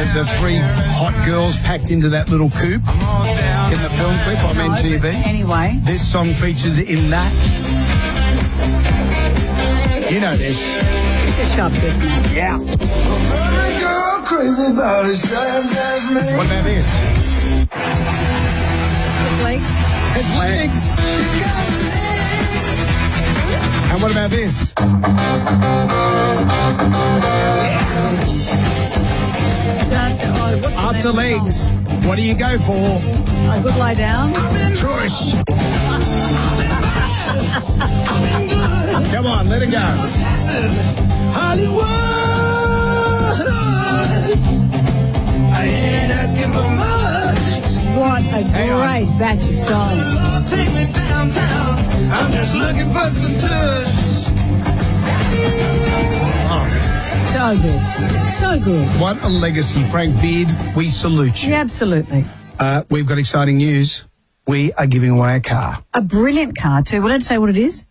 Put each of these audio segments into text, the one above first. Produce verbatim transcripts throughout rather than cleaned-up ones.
the, the three hot girls packed into that little coupe in the film clip on No, M T V. Anyway. This song featured in that. You know this. It's a shop, isn't it? Yeah. Crazy about it, What about this? His legs. His legs. And what about this? That, oh, what's the After name of the legs. song? What do you go for? A Good Lie Down. Tush. Come on, let it go. Hollywood. I ain't asking for much. What a Hang on. great batch of songs. Take me downtown. I'm just looking for some tush. Oh, So good. So good. what a legacy, Frank Beard. We salute you. Yeah, absolutely. Uh, we've got exciting news. We are giving away a car. A brilliant car, too. Will I say what it is?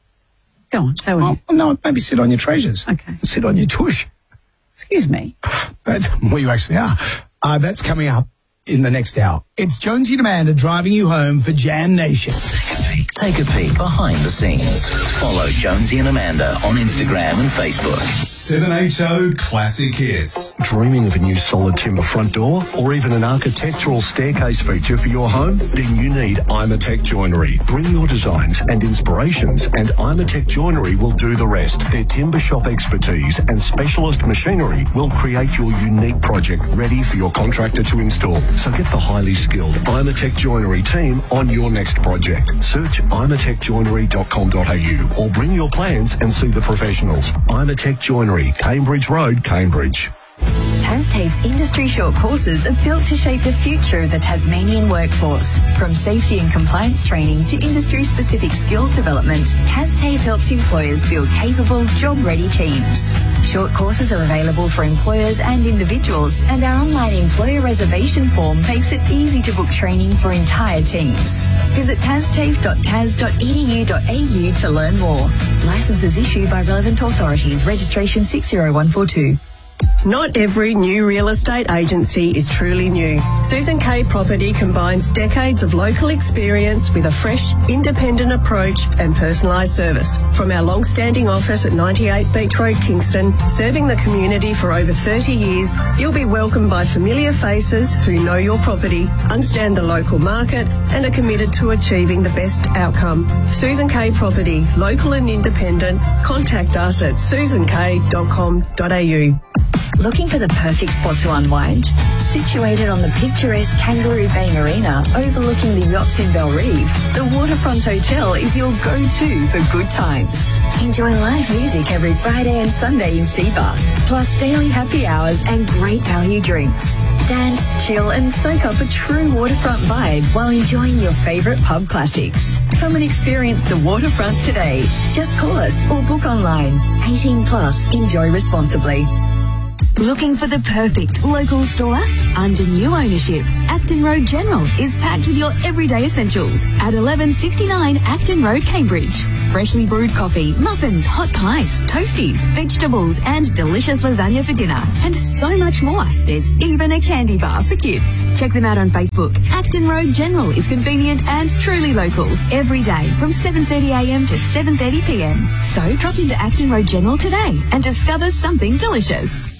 Go on, say what it is. Oh, no, maybe sit on your treasures. Okay. Sit on your tush. Excuse me. That's what you actually are. Uh, that's coming up in the next hour. It's Jonesy and Amanda driving you home for Jam Nation. Take a peek. Take a peek behind the scenes. Follow Jonesy and Amanda on Instagram and Facebook. seven H O Classic Hits. Dreaming of a new solid timber front door or even an architectural staircase feature for your home? Then you need Imatech Joinery. Bring your designs and inspirations and Imatech Joinery will do the rest. Their timber shop expertise and specialist machinery will create your unique project ready for your contractor to install. So get the highly skilled Imatech Joinery team on your next project. Search imatech joinery dot com dot a u or bring your plans and see the professionals. Imatech Joinery, Cambridge Road, Cambridge. TasTAFE's industry short courses are built to shape the future of the Tasmanian workforce. From safety and compliance training to industry-specific skills development, TasTAFE helps employers build capable, job-ready teams. Short courses are available for employers and individuals, and our online employer reservation form makes it easy to book training for entire teams. Visit tastafe dot tas dot e d u dot a u to learn more. Licenses issued by relevant authorities. Registration six zero one four two. Not every new real estate agency is truly new. Susan K Property combines decades of local experience with a fresh, independent approach and personalised service. From our long-standing office at ninety-eight Beach Road, Kingston, serving the community for over thirty years, you'll be welcomed by familiar faces who know your property, understand the local market and are committed to achieving the best outcome. Susan K Property, local and independent. Contact us at susan k dot com dot a u. Looking for the perfect spot to unwind? Situated on the picturesque Kangaroo Bay Marina overlooking the yachts in Belrive, the Waterfront Hotel is your go-to for good times. Enjoy live music every Friday and Sunday in Seabar, plus daily happy hours and great value drinks. Dance, chill and soak up a true waterfront vibe while enjoying your favourite pub classics. Come and experience the Waterfront today. Just call us or book online. eighteen plus. Enjoy responsibly. Looking for the perfect local store? Under new ownership, Acton Road General is packed with your everyday essentials at eleven sixty-nine Acton Road, Cambridge. Freshly brewed coffee, muffins, hot pies, toasties, vegetables and delicious lasagna for dinner and so much more. There's even a candy bar for kids. Check them out on Facebook. Acton Road General is convenient and truly local every day from seven thirty a m to seven thirty p m. So drop into Acton Road General today and discover something delicious.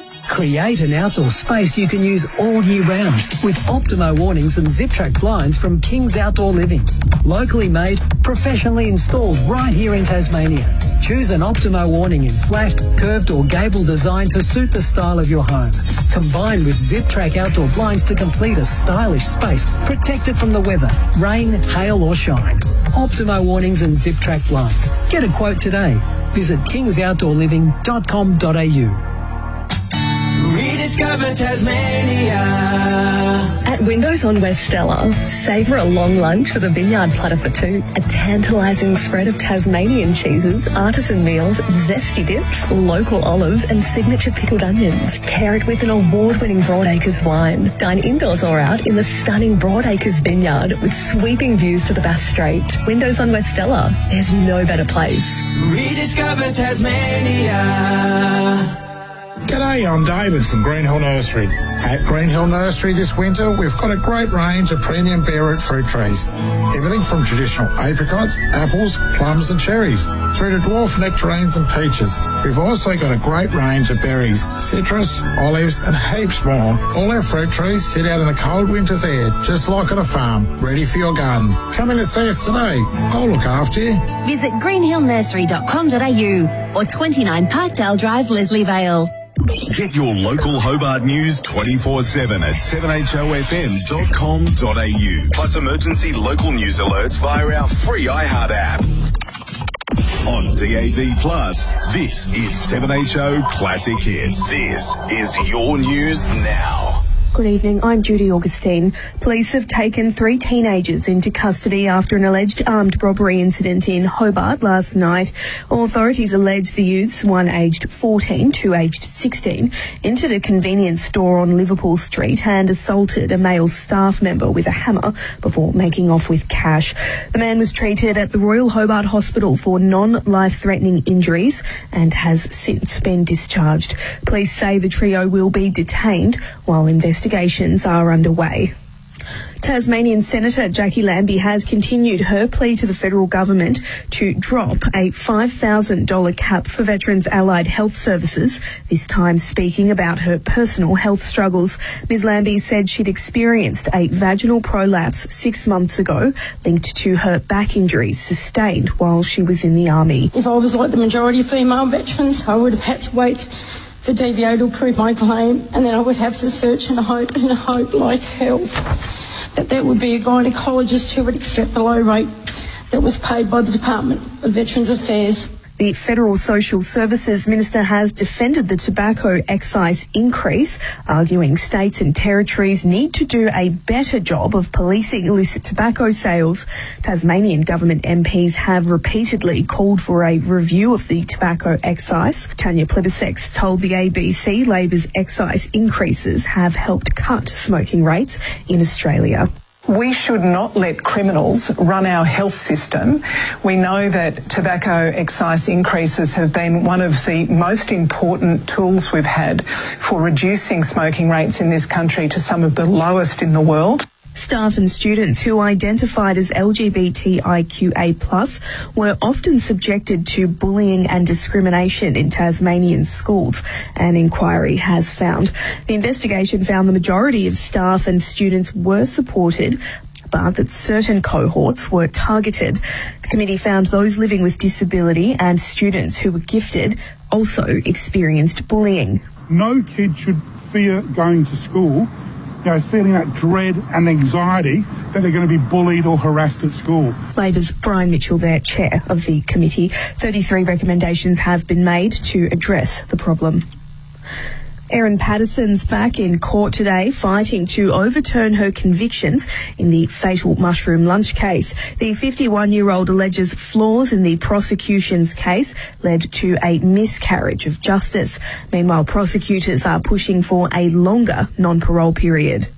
Create an outdoor space you can use all year round with Optimo awnings and Zip Track blinds from King's Outdoor Living. Locally made, professionally installed right here in Tasmania. Choose an Optimo awning in flat, curved or gable design to suit the style of your home. Combined with Zip Track outdoor blinds to complete a stylish space protected from the weather, rain, hail or shine. Optimo awnings and Zip Track blinds. Get a quote today. Visit kings outdoor living dot com dot a u. Rediscover Tasmania. At Windows on West Stella, savour a long lunch with a vineyard platter for two, a tantalising spread of Tasmanian cheeses, artisan meals, zesty dips, local olives and signature pickled onions. Pair it with an award-winning Broadacres wine. Dine indoors or out in the stunning Broadacres vineyard with sweeping views to the Bass Strait. Windows on West Stella, there's no better place. Rediscover Tasmania. G'day, I'm David from Greenhill Nursery. At Greenhill Nursery this winter, we've got a great range of premium bare-root fruit trees. Everything from traditional apricots, apples, plums and cherries, through to dwarf nectarines and peaches. We've also got a great range of berries, citrus, olives and heaps more. All our fruit trees sit out in the cold winter's air, just like on a farm, ready for your garden. Come in and see us today. I'll look after you. Visit greenhill nursery dot com dot a u or twenty-nine Parkdale Drive, Leslievale. Get your local Hobart news twenty-four seven at seven h o f m dot com dot a u. Plus emergency local news alerts via our free iHeart app. On D A B Plus, this is seven H O Classic Hits. This is your news now. Good evening, I'm Judy Augustine. Police have taken three teenagers into custody after an alleged armed robbery incident in Hobart last night. Authorities allege the youths, one aged fourteen, two aged sixteen, entered a convenience store on Liverpool Street and assaulted a male staff member with a hammer before making off with cash. The man was treated at the Royal Hobart Hospital for non-life-threatening injuries and has since been discharged. Police say the trio will be detained while investigating Investigations are underway. Tasmanian Senator Jackie Lambie has continued her plea to the federal government to drop a five thousand dollars cap for Veterans Allied Health Services, this time speaking about her personal health struggles. Miz Lambie said she'd experienced a vaginal prolapse six months ago linked to her back injuries sustained while she was in the Army. If I was like the majority of female veterans, I would have had to wait for D V O to approve my claim, and then I would have to search and hope and hope like hell that there would be a gynaecologist who would accept the low rate that was paid by the Department of Veterans Affairs. The Federal Social Services Minister has defended the tobacco excise increase, arguing states and territories need to do a better job of policing illicit tobacco sales. Tasmanian government M Ps have repeatedly called for a review of the tobacco excise. Tanya Plibersek told the A B C Labor's excise increases have helped cut smoking rates in Australia. We should not let criminals run our health system. We know that tobacco excise increases have been one of the most important tools we've had for reducing smoking rates in this country to some of the lowest in the world. Staff and students who identified as L G B T I Q A plus were often subjected to bullying and discrimination in Tasmanian schools, an inquiry has found. The investigation found the majority of staff and students were supported, but that certain cohorts were targeted. The committee found those living with disability and students who were gifted also experienced bullying. No kid should fear going to school, you know, feeling that dread and anxiety that they're going to be bullied or harassed at school. Labor's Brian Mitchell there, chair of the committee. thirty-three recommendations have been made to address the problem. Erin Patterson's back in court today fighting to overturn her convictions in the fatal mushroom lunch case. The fifty-one-year-old alleges flaws in the prosecution's case led to a miscarriage of justice. Meanwhile, prosecutors are pushing for a longer non-parole period.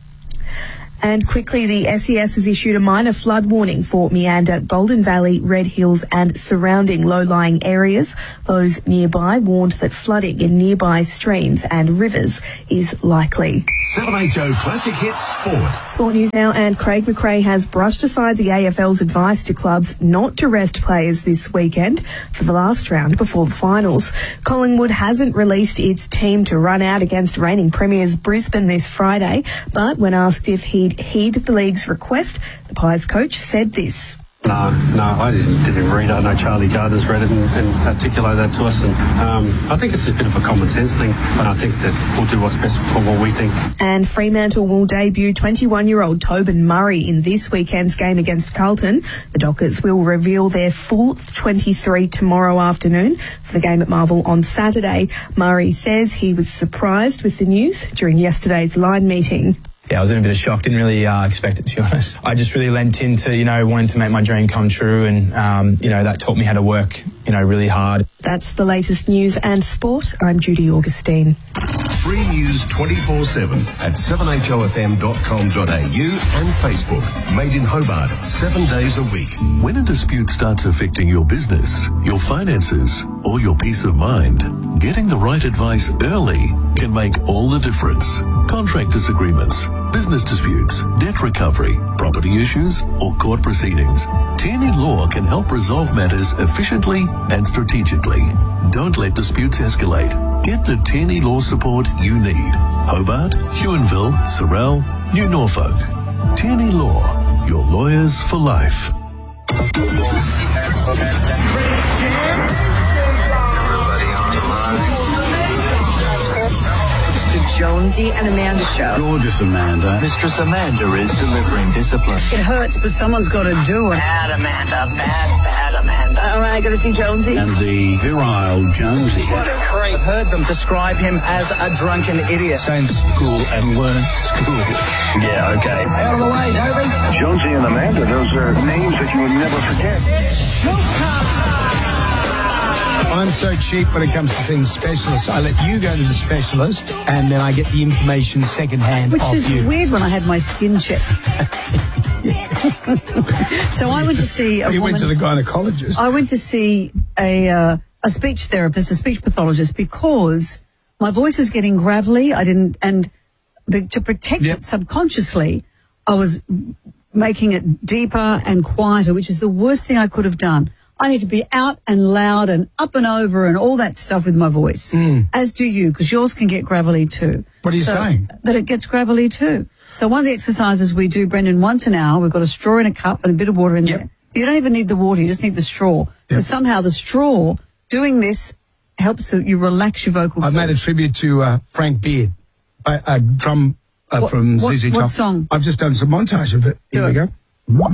And quickly, the S E S has issued a minor flood warning for Meander, Golden Valley, Red Hills and surrounding low-lying areas. Those nearby warned that flooding in nearby streams and rivers is likely. seven H O Classic Hits Sport. Sport news now, and Craig McRae has brushed aside the A F L's advice to clubs not to rest players this weekend for the last round before the finals. Collingwood hasn't released its team to run out against reigning premiers Brisbane this Friday, but when asked if he'd heed the league's request, the Pies coach said this. No, no, I didn't, didn't read it. I know Charlie Gardner's read it and, and articulated that to us. And um, I think it's a bit of a common sense thing, but I think that we'll do what's best for what we think. And Fremantle will debut twenty-one-year-old Tobin Murray in this weekend's game against Carlton. The Dockers will reveal their full twenty-three tomorrow afternoon for the game at Marvel on Saturday. Murray says he was surprised with the news during yesterday's line meeting. Yeah, I was in a bit of shock. Didn't really uh, expect it, to be honest. I just really lent into, you know, wanting to make my dream come true, and, um, you know, that taught me how to work, you know, really hard. That's the latest news and sport. I'm Judy Augustine. Free news twenty-four seven at seven h o f m dot com dot a u and Facebook. Made in Hobart, seven days a week. When a dispute starts affecting your business, your finances, or your peace of mind, getting the right advice early can make all the difference. Contract disagreements, business disputes, debt recovery, property issues, or court proceedings. Tierney Law can help resolve matters efficiently and strategically. Don't let disputes escalate. Get the Tierney Law support you need. Hobart, Huonville, Sorell, New Norfolk. Tierney Law, your lawyers for life. The Jonesy and Amanda Show. Gorgeous Amanda. Mistress Amanda is delivering discipline. It hurts, but someone's got to do it. Bad Amanda, bad, bad Amanda. All right, got to see Jonesy. And the virile Jonesy. I've heard them describe him as a drunken idiot. Stay in school and learn school. Yeah, okay. Out of the way, Toby. Jonesy and Amanda, those are names that you would never forget. I'm so cheap when it comes to seeing specialists. I let you go to the specialist, and then I get the information secondhand Which off is you. weird when I had my skin checked. So I went to see a You woman. went to the gynecologist. I went to see a uh, a speech therapist, a speech pathologist, because my voice was getting gravelly. I didn't, and the, to protect Yep. it subconsciously, I was making it deeper and quieter, which is the worst thing I could have done. I need to be out and loud and up and over and all that stuff with my voice, Mm. as do you, because yours can get gravelly too. What are you So- saying? That it gets gravelly too. So one of the exercises we do, Brendan, once an hour, we've got a straw in a cup and a bit of water in there. You don't even need the water, you just need the straw. But somehow the straw, doing this, helps you relax your vocal I've cords. made a tribute to uh, Frank Beard, a, a drum uh, What- from what- Z Z what Top. song? I've just done some montage of it. Here we go. What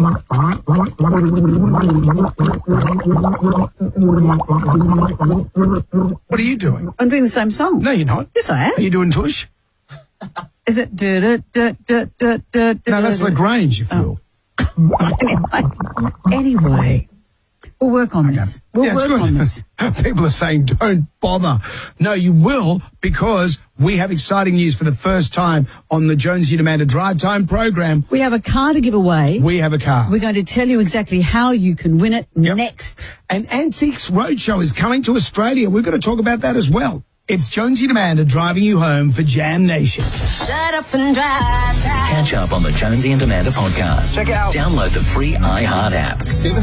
are you doing? I'm doing the same song. No, you're not. Yes, I am. Are you doing tush? Is it? Da, da, da, da, da, da, No, that's da, Lagrange, you fool. Anyway, anyway, we'll work on this. We'll Yeah, it's work good. on this. People are saying, don't bother. No, you will, because we have exciting news for the first time on the Jonesy and Amanda Drive Time program. We have a car to give away. We have a car. We're going to tell you exactly how you can win it next. And Antiques Roadshow is coming to Australia. We're going to talk about that as well. It's Jonesy and Amanda driving you home for Jam Nation. Shut up and drive. Catch up on the Jonesy and Amanda podcast. Check it out. Download the free iHeart app.